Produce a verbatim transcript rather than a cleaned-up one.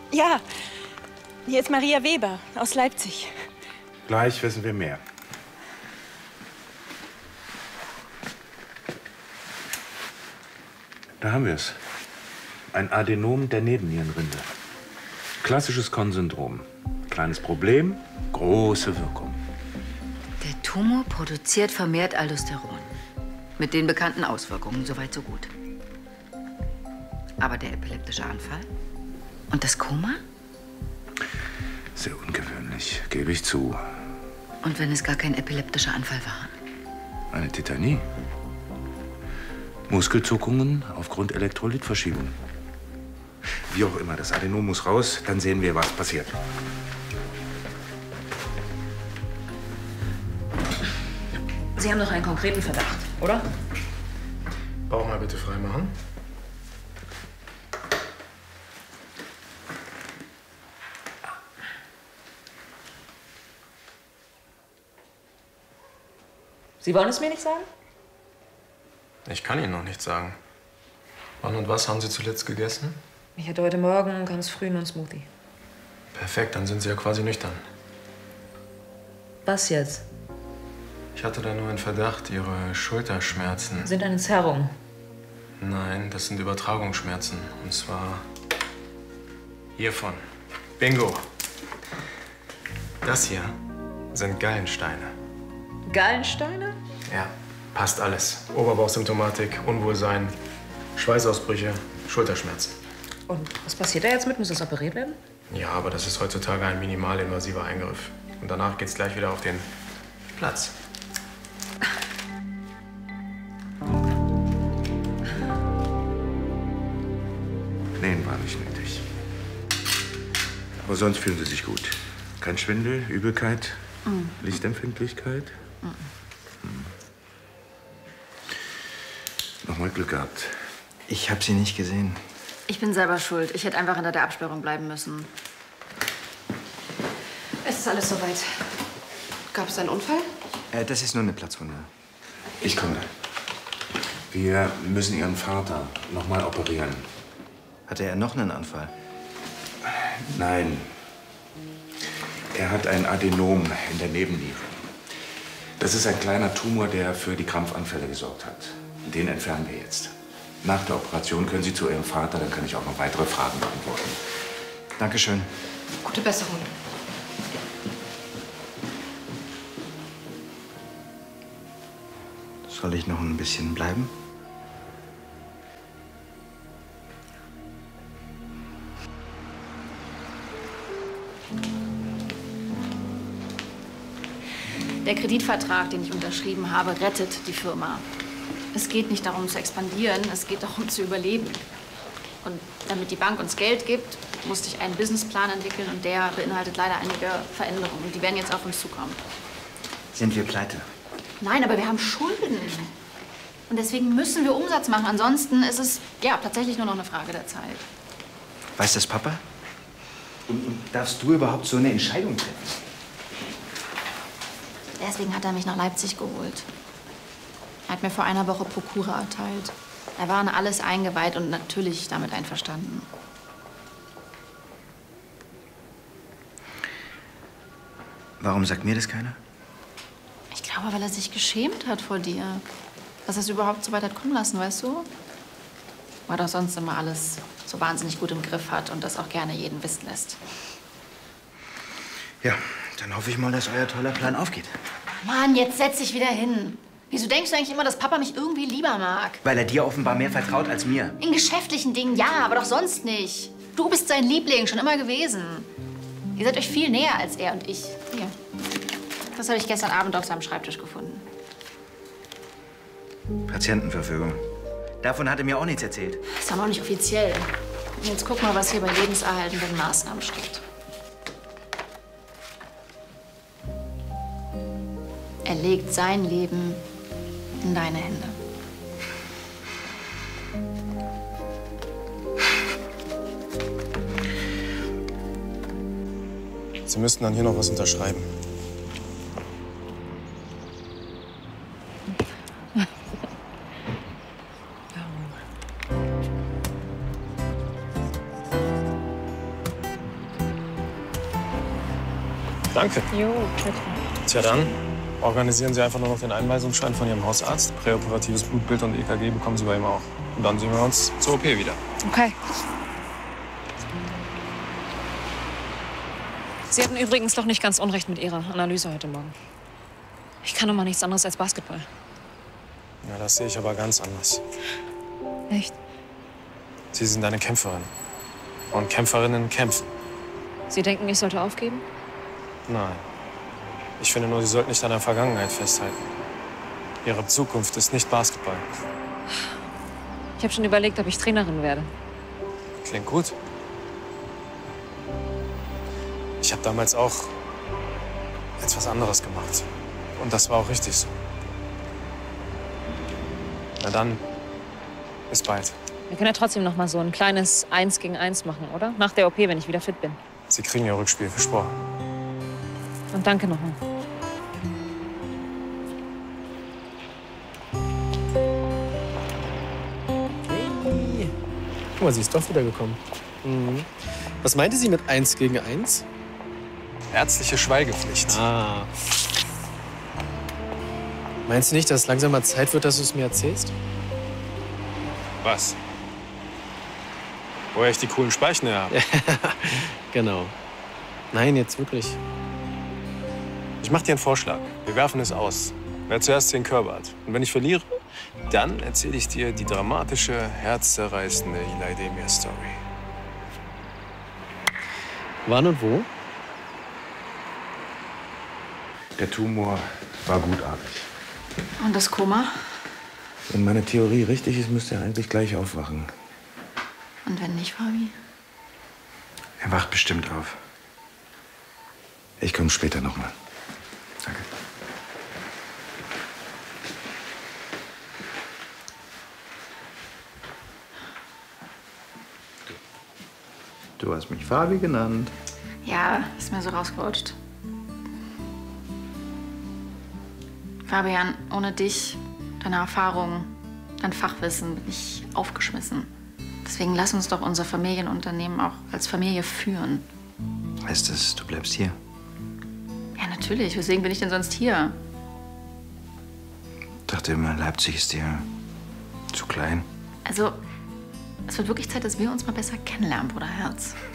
Ja, hier ist Maria Weber aus Leipzig. Gleich wissen wir mehr. Da haben wir es. Ein Adenom der Nebennierenrinde. Klassisches Kohn-Syndrom. Kleines Problem, große Wirkung. Der Tumor produziert vermehrt Aldosteron. Mit den bekannten Auswirkungen, soweit so gut. Aber der epileptische Anfall? Und das Koma? Sehr ungewöhnlich, gebe ich zu. Und wenn es gar kein epileptischer Anfall war? Eine Tetanie. Muskelzuckungen aufgrund Elektrolytverschiebung. Wie auch immer, das Adenom muss raus, dann sehen wir, was passiert. Sie haben doch einen konkreten Verdacht, oder? Bauch mal bitte freimachen. Sie wollen es mir nicht sagen? Ich kann Ihnen noch nichts sagen. Wann und was haben Sie zuletzt gegessen? Ich hatte heute Morgen ganz früh einen Smoothie. Perfekt, dann sind Sie ja quasi nüchtern. Was jetzt? Ich hatte da nur einen Verdacht, Ihre Schulterschmerzen. Sind eine Zerrung. Nein, das sind Übertragungsschmerzen. Und zwar hiervon. Bingo. Das hier sind Gallensteine. Gallensteine? Ja, passt alles. Oberbauchsymptomatik, Unwohlsein, Schweißausbrüche, Schulterschmerzen. Und was passiert da jetzt mit? Muss das operiert werden? Ja, aber das ist heutzutage ein minimalinvasiver Eingriff. Und danach geht's gleich wieder auf den Platz. Nähen war nicht nötig. Aber sonst fühlen Sie sich gut. Kein Schwindel, Übelkeit, Mhm. Lichtempfindlichkeit? Mhm. Hm. Nochmal Glück gehabt. Ich habe sie nicht gesehen. Ich bin selber schuld. Ich hätte einfach hinter der Absperrung bleiben müssen. Es ist alles soweit. Gab es einen Unfall? Äh, das ist nur eine Platzwunde. Ich komme. Wir müssen Ihren Vater nochmal operieren. Hatte er noch einen Anfall? Nein. Er hat ein Adenom in der Nebenniere. Das ist ein kleiner Tumor, der für die Krampfanfälle gesorgt hat. Den entfernen wir jetzt. Nach der Operation können Sie zu Ihrem Vater, dann kann ich auch noch weitere Fragen beantworten. Dankeschön. Gute Besserung. Soll ich noch ein bisschen bleiben? Der Kreditvertrag, den ich unterschrieben habe, rettet die Firma. Es geht nicht darum zu expandieren, es geht darum zu überleben. Und damit die Bank uns Geld gibt, musste ich einen Businessplan entwickeln und der beinhaltet leider einige Veränderungen. Die werden jetzt auf uns zukommen. Sind wir pleite? Nein, aber wir haben Schulden. Und deswegen müssen wir Umsatz machen. Ansonsten ist es ja tatsächlich nur noch eine Frage der Zeit. Weiß das Papa? Und, und darfst du überhaupt so eine Entscheidung treffen? Deswegen hat er mich nach Leipzig geholt. Er hat mir vor einer Woche Prokura erteilt. Er war in alles eingeweiht und natürlich damit einverstanden. Warum sagt mir das keiner? Ich glaube, weil er sich geschämt hat vor dir. Dass er es überhaupt so weit hat kommen lassen, weißt du? Weil er doch sonst immer alles so wahnsinnig gut im Griff hat und das auch gerne jeden wissen lässt. Ja, dann hoffe ich mal, dass euer toller Plan aufgeht. Mann, jetzt setz dich wieder hin. Wieso denkst du eigentlich immer, dass Papa mich irgendwie lieber mag? Weil er dir offenbar mehr vertraut als mir. In geschäftlichen Dingen ja, aber doch sonst nicht. Du bist sein Liebling, schon immer gewesen. Ihr seid euch viel näher als er und ich. Hier. Das habe ich gestern Abend auf seinem Schreibtisch gefunden. Patientenverfügung. Davon hat er mir auch nichts erzählt. Das ist aber auch nicht offiziell. Und jetzt guck mal, was hier bei lebenserhaltenden Maßnahmen steht. Er legt sein Leben in deine Hände. Sie müssten dann hier noch was unterschreiben. Danke. Jo, bitte. Tja dann, organisieren Sie einfach nur noch den Einweisungsschein von Ihrem Hausarzt. Präoperatives Blutbild und E K G bekommen Sie bei ihm auch. Und dann sehen wir uns zur O P wieder. Okay. Sie hatten übrigens doch nicht ganz unrecht mit Ihrer Analyse heute Morgen. Ich kann doch mal nichts anderes als Basketball. Ja, das sehe ich aber ganz anders. Echt? Sie sind eine Kämpferin. Und Kämpferinnen kämpfen. Sie denken, ich sollte aufgeben? Nein. Ich finde nur, Sie sollten nicht an der Vergangenheit festhalten. Ihre Zukunft ist nicht Basketball. Ich habe schon überlegt, ob ich Trainerin werde. Klingt gut. Ich habe damals auch etwas anderes gemacht. Und das war auch richtig so. Na dann, bis bald. Wir können ja trotzdem noch mal so ein kleines Eins gegen Eins machen, oder? Nach der O P, wenn ich wieder fit bin. Sie kriegen Ihr Rückspiel, versprochen. Und danke nochmal. Hey. Guck mal, sie ist doch wiedergekommen. Mhm. Was meinte sie mit eins gegen eins? Ärztliche Schweigepflicht. Ah. Meinst du nicht, dass es langsam mal Zeit wird, dass du es mir erzählst? Was? Woher ich die coolen Speichen her habe? Genau. Nein, jetzt wirklich. Ich mach dir einen Vorschlag. Wir werfen es aus. Wer zuerst zehn Körbe hat. Und wenn ich verliere, dann erzähle ich dir die dramatische, herzzerreißende Eli Demir-Story. Wann und wo? Der Tumor war gutartig. Und das Koma? Wenn meine Theorie richtig ist, müsste er eigentlich gleich aufwachen. Und wenn nicht, Fabi? Er wacht bestimmt auf. Ich komme später noch mal. Danke. Du hast mich Fabi genannt. Ja, ist mir so rausgerutscht. Fabian, ohne dich, deine Erfahrung, dein Fachwissen bin ich aufgeschmissen. Deswegen lass uns doch unser Familienunternehmen auch als Familie führen. Heißt das, du bleibst hier? Ja, natürlich. Weswegen bin ich denn sonst hier? Ich dachte immer, Leipzig ist dir zu klein. Also, es wird wirklich Zeit, dass wir uns mal besser kennenlernen, Bruderherz.